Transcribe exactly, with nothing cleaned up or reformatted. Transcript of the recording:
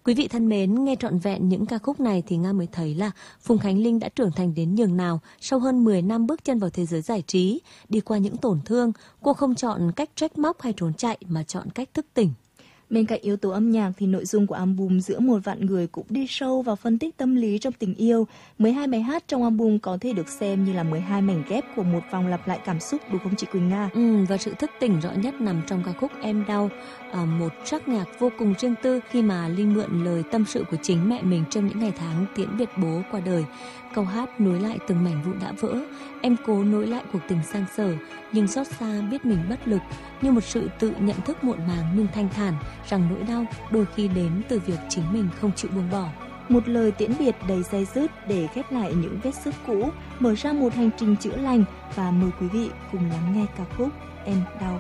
Quý vị thân mến, nghe trọn vẹn những ca khúc này thì Nga mới thấy là Phùng Khánh Linh đã trưởng thành đến nhường nào sau hơn mười năm bước chân vào thế giới giải trí. Đi qua những tổn thương, cô không chọn cách trách móc hay trốn chạy mà chọn cách thức tỉnh. Bên cạnh yếu tố âm nhạc thì nội dung của album Giữa một vạn người cũng đi sâu vào phân tích tâm lý trong tình yêu. mười hai bài hát trong album có thể được xem như là mười hai mảnh ghép của một vòng lặp lại cảm xúc, đúng không chị Quỳnh Nga? Ừ, và sự thức tỉnh rõ nhất nằm trong ca khúc Em Đau, à, một trắc nhạc vô cùng riêng tư khi mà Linh mượn lời tâm sự của chính mẹ mình trong những ngày tháng tiễn biệt bố qua đời. Câu hát nối lại từng mảnh vụn đã vỡ, em cố nối lại cuộc tình sang sở, nhưng xót xa biết mình bất lực, như một sự tự nhận thức muộn màng nhưng thanh thản rằng nỗi đau đôi khi đến từ việc chính mình không chịu buông bỏ. Một lời tiễn biệt đầy day dứt để khép lại những vết xước cũ, mở ra một hành trình chữa lành, và mời quý vị cùng lắng nghe ca khúc Em Đau.